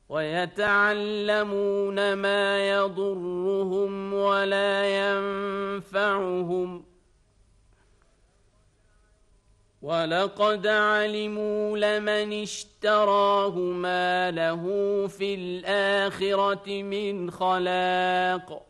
ويتعلمون ما يضرهم ولا ينفعهم ولقد علموا لمن اشتراه ما له في الآخرة من خلاق